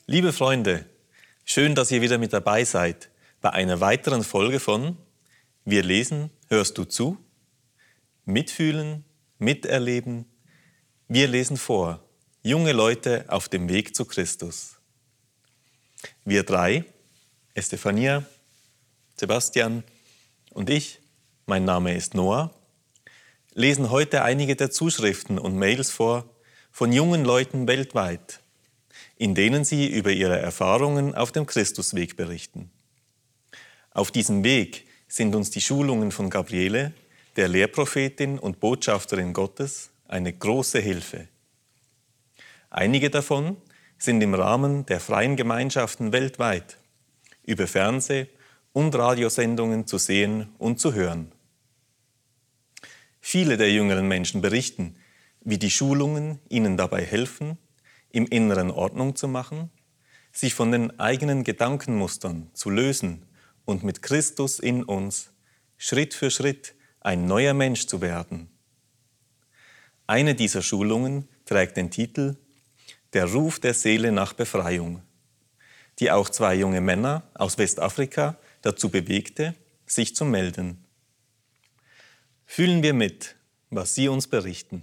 Liebe Freunde, schön, dass ihr wieder mit dabei seid bei einer weiteren Folge von Wir lesen, hörst du zu? Mitfühlen, miterleben. Wir lesen vor. Junge Leute auf dem Weg zu Christus. Wir drei, Estefania, Sebastian und ich, mein Name ist Noah, lesen heute einige der Zuschriften und Mails vor von jungen Leuten weltweit, in denen sie über ihre Erfahrungen auf dem Christusweg berichten. Auf diesem Weg sind uns die Schulungen von Gabriele, der Lehrprophetin und Botschafterin Gottes, eine große Hilfe. Einige davon sind im Rahmen der freien Gemeinschaften weltweit über Fernseh- und Radiosendungen zu sehen und zu hören. Viele der jüngeren Menschen berichten, wie die Schulungen ihnen dabei helfen, im Inneren Ordnung zu machen, sich von den eigenen Gedankenmustern zu lösen und mit Christus in uns Schritt für Schritt ein neuer Mensch zu werden. Eine dieser Schulungen trägt den Titel Der Ruf der Seele nach Befreiung, die auch zwei junge Männer aus Westafrika dazu bewegte, sich zu melden. Fühlen wir mit, was sie uns berichten.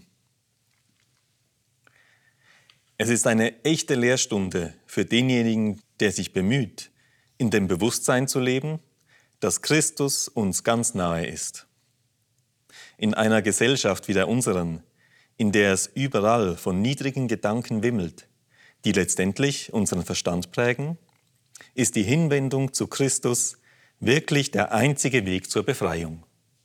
Es ist eine echte Lehrstunde für denjenigen, der sich bemüht, in dem Bewusstsein zu leben, dass Christus uns ganz nahe ist. In einer Gesellschaft wie der unseren, in der es überall von niedrigen Gedanken wimmelt, die letztendlich unseren Verstand prägen, ist die Hinwendung zu Christus wirklich der einzige Weg zur Befreiung.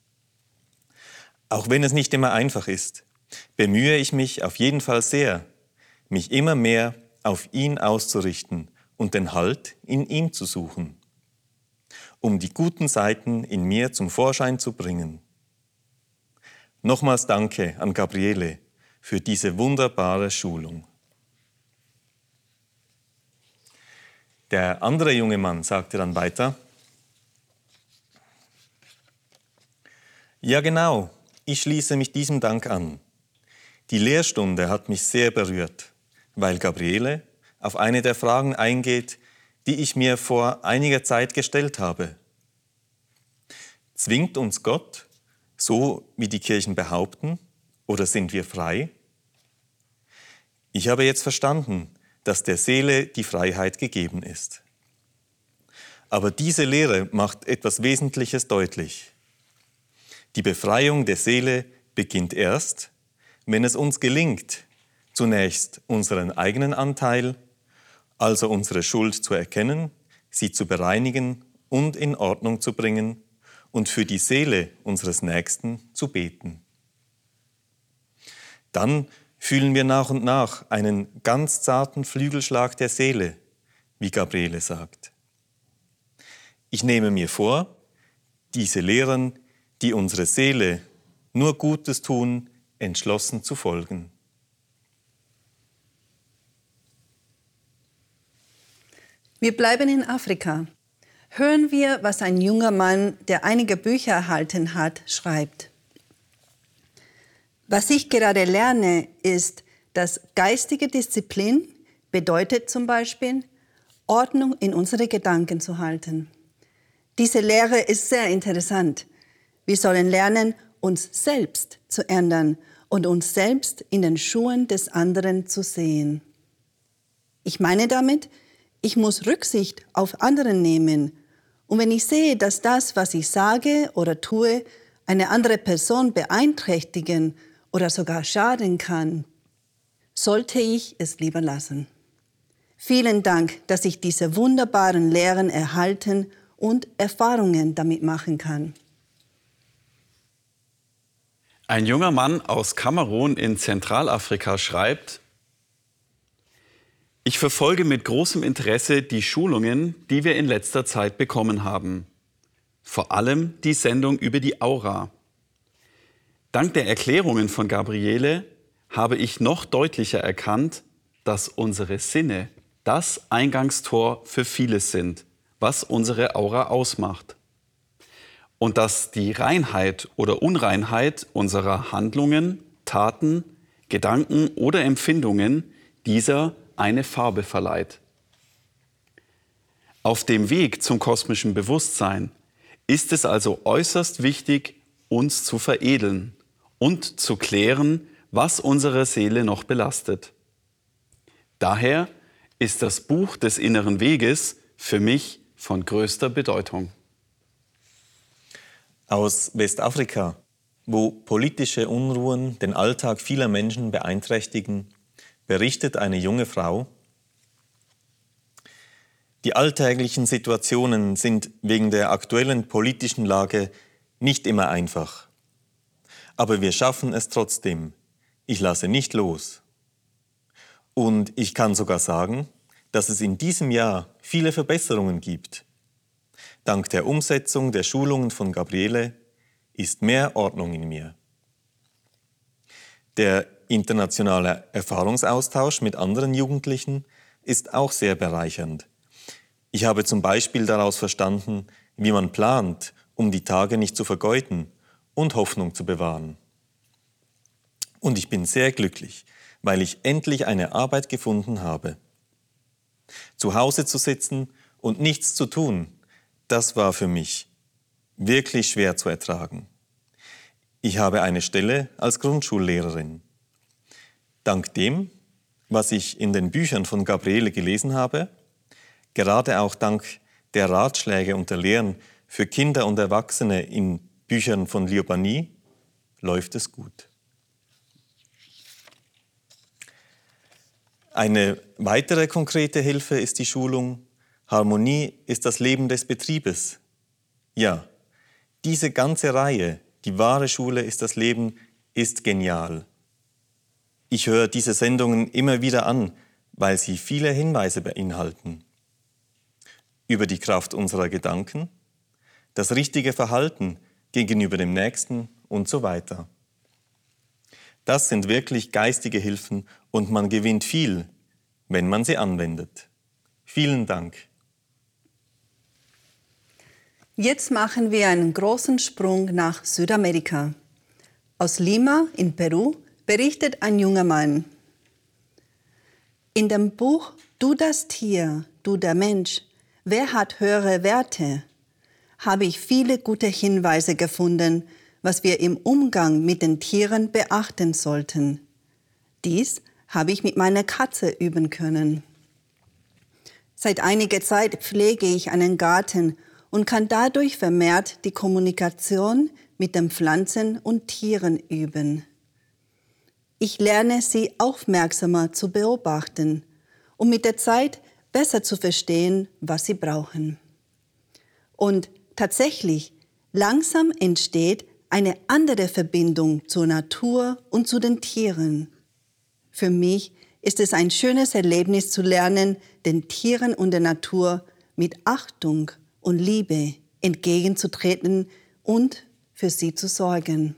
Auch wenn es nicht immer einfach ist, bemühe ich mich auf jeden Fall sehr, mich immer mehr auf ihn auszurichten und den Halt in ihm zu suchen, um die guten Seiten in mir zum Vorschein zu bringen. Nochmals danke an Gabriele für diese wunderbare Schulung. Der andere junge Mann sagte dann weiter: Ja genau, ich schließe mich diesem Dank an. Die Lehrstunde hat mich sehr berührt, weil Gabriele auf eine der Fragen eingeht, die ich mir vor einiger Zeit gestellt habe. Zwingt uns Gott, so wie die Kirchen behaupten, oder sind wir frei? Ich habe jetzt verstanden, dass der Seele die Freiheit gegeben ist. Aber diese Lehre macht etwas Wesentliches deutlich. Die Befreiung der Seele beginnt erst, wenn es uns gelingt, zunächst unseren eigenen Anteil, also unsere Schuld zu erkennen, sie zu bereinigen und in Ordnung zu bringen und für die Seele unseres Nächsten zu beten. Dann fühlen wir nach und nach einen ganz zarten Flügelschlag der Seele, wie Gabriele sagt. Ich nehme mir vor, diese Lehren, die unsere Seele nur Gutes tun, entschlossen zu folgen. Wir bleiben in Afrika. Hören wir, was ein junger Mann, der einige Bücher erhalten hat, schreibt. Was ich gerade lerne, ist, dass geistige Disziplin bedeutet zum Beispiel, Ordnung in unsere Gedanken zu halten. Diese Lehre ist sehr interessant. Wir sollen lernen, uns selbst zu ändern und uns selbst in den Schuhen des anderen zu sehen. Ich meine damit, ich muss Rücksicht auf andere nehmen. Und wenn ich sehe, dass das, was ich sage oder tue, eine andere Person beeinträchtigen oder sogar schaden kann, sollte ich es lieber lassen. Vielen Dank, dass ich diese wunderbaren Lehren erhalten und Erfahrungen damit machen kann. Ein junger Mann aus Kamerun in Zentralafrika schreibt: Ich verfolge mit großem Interesse die Schulungen, die wir in letzter Zeit bekommen haben. Vor allem die Sendung über die Aura. Dank der Erklärungen von Gabriele habe ich noch deutlicher erkannt, dass unsere Sinne das Eingangstor für vieles sind, was unsere Aura ausmacht. Und dass die Reinheit oder Unreinheit unserer Handlungen, Taten, Gedanken oder Empfindungen dieser eine Farbe verleiht. Auf dem Weg zum kosmischen Bewusstsein ist es also äußerst wichtig, uns zu veredeln und zu klären, was unsere Seele noch belastet. Daher ist das Buch des inneren Weges für mich von größter Bedeutung. Aus Westafrika, wo politische Unruhen den Alltag vieler Menschen beeinträchtigen, berichtet eine junge Frau: Die alltäglichen Situationen sind wegen der aktuellen politischen Lage nicht immer einfach. Aber wir schaffen es trotzdem. Ich lasse nicht los. Und ich kann sogar sagen, dass es in diesem Jahr viele Verbesserungen gibt. Dank der Umsetzung der Schulungen von Gabriele ist mehr Ordnung in mir. Der internationale Erfahrungsaustausch mit anderen Jugendlichen ist auch sehr bereichernd. Ich habe zum Beispiel daraus verstanden, wie man plant, um die Tage nicht zu vergeuden und Hoffnung zu bewahren. Und ich bin sehr glücklich, weil ich endlich eine Arbeit gefunden habe. Zu Hause zu sitzen und nichts zu tun, das war für mich wirklich schwer zu ertragen. Ich habe eine Stelle als Grundschullehrerin. Dank dem, was ich in den Büchern von Gabriele gelesen habe, gerade auch dank der Ratschläge und der Lehren für Kinder und Erwachsene in Büchern von Liobani, läuft es gut. Eine weitere konkrete Hilfe ist die Schulung Harmonie ist das Leben des Betriebes. Ja, diese ganze Reihe, die wahre Schule ist das Leben, ist genial. Ich höre diese Sendungen immer wieder an, weil sie viele Hinweise beinhalten. Über die Kraft unserer Gedanken, das richtige Verhalten gegenüber dem Nächsten und so weiter. Das sind wirklich geistige Hilfen und man gewinnt viel, wenn man sie anwendet. Vielen Dank. Jetzt machen wir einen großen Sprung nach Südamerika. Aus Lima in Peru berichtet ein junger Mann. In dem Buch Du das Tier, du der Mensch, wer hat höhere Werte? Habe ich viele gute Hinweise gefunden, was wir im Umgang mit den Tieren beachten sollten. Dies habe ich mit meiner Katze üben können. Seit einiger Zeit pflege ich einen Garten und kann dadurch vermehrt die Kommunikation mit den Pflanzen und Tieren üben. Ich lerne, sie aufmerksamer zu beobachten, um mit der Zeit besser zu verstehen, was sie brauchen. Und tatsächlich, langsam entsteht eine andere Verbindung zur Natur und zu den Tieren. Für mich ist es ein schönes Erlebnis zu lernen, den Tieren und der Natur mit Achtung und Liebe entgegenzutreten und für sie zu sorgen.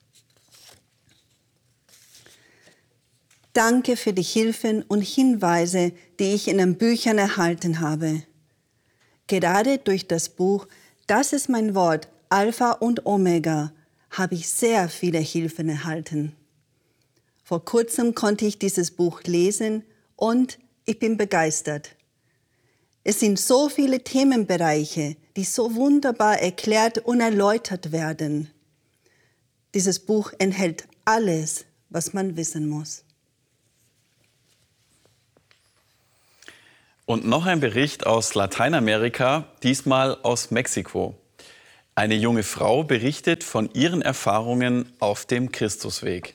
Danke für die Hilfen und Hinweise, die ich in den Büchern erhalten habe. Gerade durch das Buch Das ist mein Wort, Alpha und Omega, habe ich sehr viele Hilfen erhalten. Vor kurzem konnte ich dieses Buch lesen und ich bin begeistert. Es sind so viele Themenbereiche, die so wunderbar erklärt und erläutert werden. Dieses Buch enthält alles, was man wissen muss. Und noch ein Bericht aus Lateinamerika, diesmal aus Mexiko. Eine junge Frau berichtet von ihren Erfahrungen auf dem Christusweg.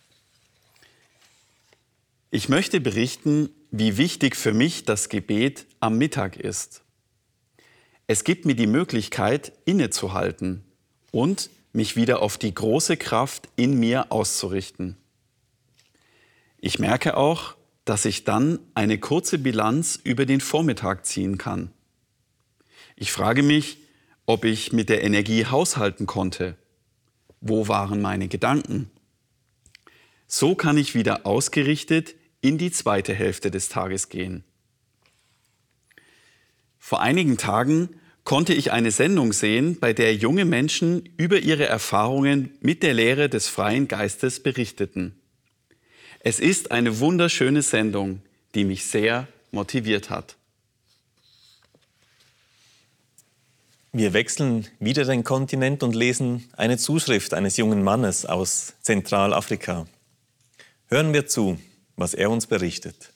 Ich möchte berichten, wie wichtig für mich das Gebet am Mittag ist. Es gibt mir die Möglichkeit, innezuhalten und mich wieder auf die große Kraft in mir auszurichten. Ich merke auch, dass ich dann eine kurze Bilanz über den Vormittag ziehen kann. Ich frage mich, ob ich mit der Energie haushalten konnte. Wo waren meine Gedanken? So kann ich wieder ausgerichtet in die zweite Hälfte des Tages gehen. Vor einigen Tagen konnte ich eine Sendung sehen, bei der junge Menschen über ihre Erfahrungen mit der Lehre des freien Geistes berichteten. Es ist eine wunderschöne Sendung, die mich sehr motiviert hat. Wir wechseln wieder den Kontinent und lesen eine Zuschrift eines jungen Mannes aus Zentralafrika. Hören wir zu, was er uns berichtet.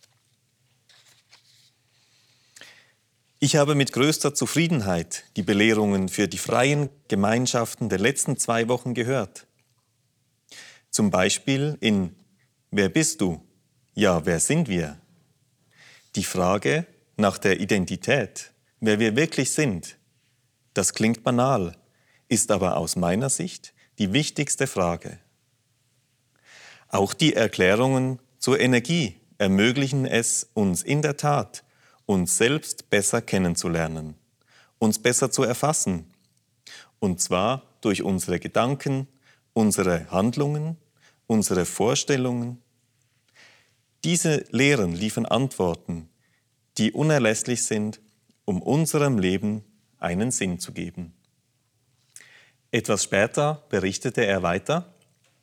Ich habe mit größter Zufriedenheit die Belehrungen für die freien Gemeinschaften der letzten 2 Wochen gehört. Zum Beispiel in Wer bist du? Ja, wer sind wir? Die Frage nach der Identität, wer wir wirklich sind, das klingt banal, ist aber aus meiner Sicht die wichtigste Frage. Auch die Erklärungen zur Energie ermöglichen es uns in der Tat, uns selbst besser kennenzulernen, uns besser zu erfassen, und zwar durch unsere Gedanken, unsere Handlungen, unsere Vorstellungen. Diese Lehren liefern Antworten, die unerlässlich sind, um unserem Leben einen Sinn zu geben. Etwas später berichtete er weiter: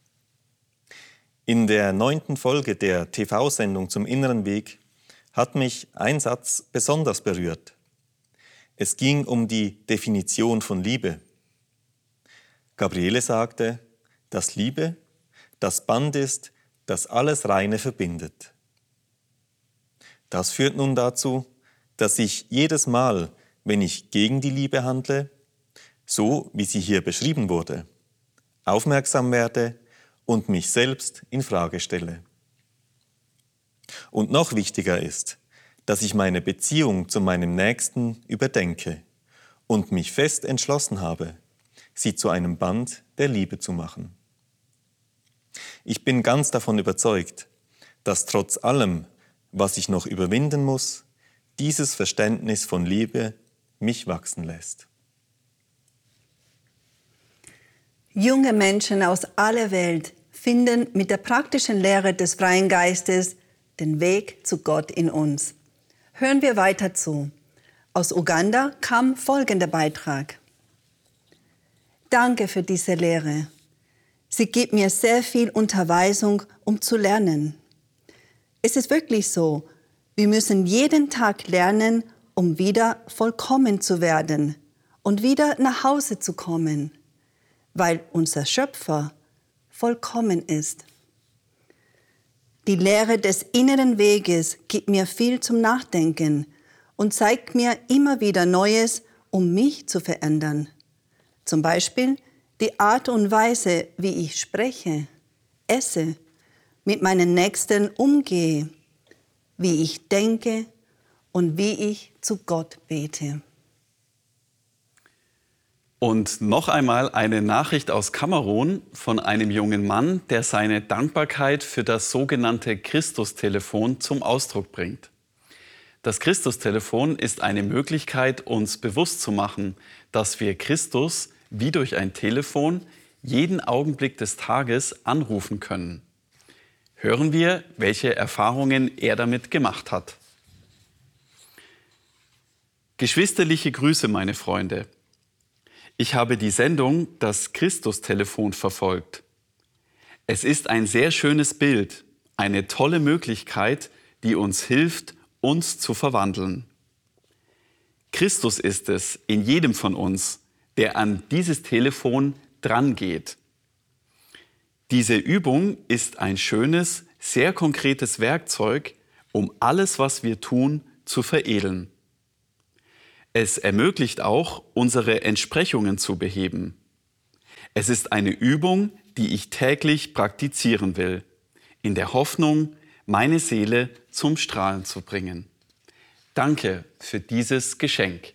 In der 9. Folge der TV-Sendung zum inneren Weg hat mich ein Satz besonders berührt. Es ging um die Definition von Liebe. Gabriele sagte, dass Liebe das Band ist, das alles Reine verbindet. Das führt nun dazu, dass ich jedes Mal, wenn ich gegen die Liebe handle, so wie sie hier beschrieben wurde, aufmerksam werde und mich selbst in Frage stelle. Und noch wichtiger ist, dass ich meine Beziehung zu meinem Nächsten überdenke und mich fest entschlossen habe, sie zu einem Band der Liebe zu machen. Ich bin ganz davon überzeugt, dass trotz allem, was ich noch überwinden muss, dieses Verständnis von Liebe mich wachsen lässt. Junge Menschen aus aller Welt finden mit der praktischen Lehre des freien Geistes den Weg zu Gott in uns. Hören wir weiter zu. Aus Uganda kam folgender Beitrag. Danke für diese Lehre. Sie gibt mir sehr viel Unterweisung, um zu lernen. Es ist wirklich so, wir müssen jeden Tag lernen, um wieder vollkommen zu werden und wieder nach Hause zu kommen, weil unser Schöpfer vollkommen ist. Die Lehre des inneren Weges gibt mir viel zum Nachdenken und zeigt mir immer wieder Neues, um mich zu verändern. Zum Beispiel die Art und Weise, wie ich spreche, esse, mit meinen Nächsten umgehe, wie ich denke und wie ich zu Gott bete. Und noch einmal eine Nachricht aus Kamerun von einem jungen Mann, der seine Dankbarkeit für das sogenannte Christustelefon zum Ausdruck bringt. Das Christustelefon ist eine Möglichkeit, uns bewusst zu machen, dass wir Christus wie durch ein Telefon jeden Augenblick des Tages anrufen können. Hören wir, welche Erfahrungen er damit gemacht hat. Geschwisterliche Grüße, meine Freunde. Ich habe die Sendung Das Christustelefon verfolgt. Es ist ein sehr schönes Bild, eine tolle Möglichkeit, die uns hilft, uns zu verwandeln. Christus ist es in jedem von uns, der an dieses Telefon drangeht. Diese Übung ist ein schönes, sehr konkretes Werkzeug, um alles, was wir tun, zu veredeln. Es ermöglicht auch, unsere Entsprechungen zu beheben. Es ist eine Übung, die ich täglich praktizieren will, in der Hoffnung, meine Seele zum Strahlen zu bringen. Danke für dieses Geschenk.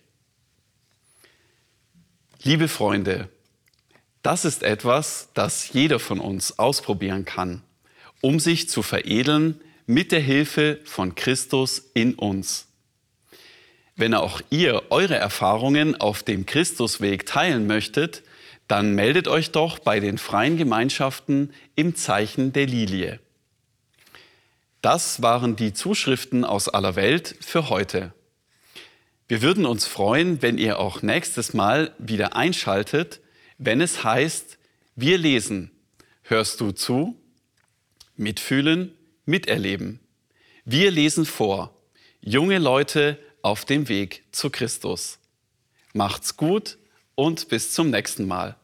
Liebe Freunde, das ist etwas, das jeder von uns ausprobieren kann, um sich zu veredeln mit der Hilfe von Christus in uns. Wenn auch ihr eure Erfahrungen auf dem Christusweg teilen möchtet, dann meldet euch doch bei den freien Gemeinschaften im Zeichen der Lilie. Das waren die Zuschriften aus aller Welt für heute. Wir würden uns freuen, wenn ihr auch nächstes Mal wieder einschaltet, wenn es heißt, wir lesen. Hörst du zu? Mitfühlen, miterleben. Wir lesen vor. Junge Leute auf dem Weg zu Christus. Macht's gut und bis zum nächsten Mal.